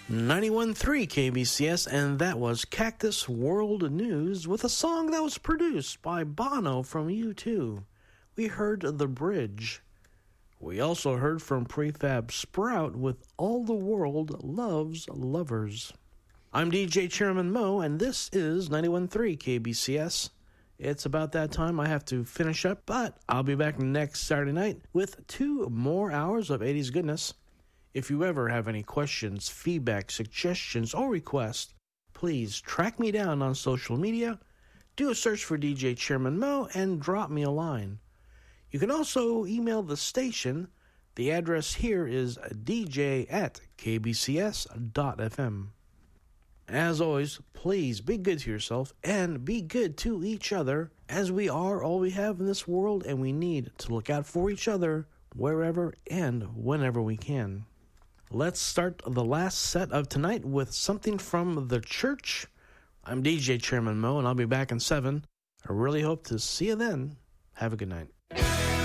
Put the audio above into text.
91.3 KBCS, and that was Cactus World News with a song that was produced by Bono from U2. We heard The Bridge. We also heard from Prefab Sprout with All the World Loves Lovers. I'm DJ Chairman Mo, and this is 91.3 KBCS. It's about that time I have to finish up, but I'll be back next Saturday night with 2 more hours of 80s goodness. If you ever have any questions, feedback, suggestions, or requests, please track me down on social media, do a search for DJ Chairman Mo, and drop me a line. You can also email the station. The address here is dj@kbcs.fm. As always, please be good to yourself and be good to each other, as we are all we have in this world, and we need to look out for each other wherever and whenever we can. Let's start the last set of tonight with something from The Church. I'm DJ Chairman Mo, and I'll be back in 7. I really hope to see you then. Have a good night.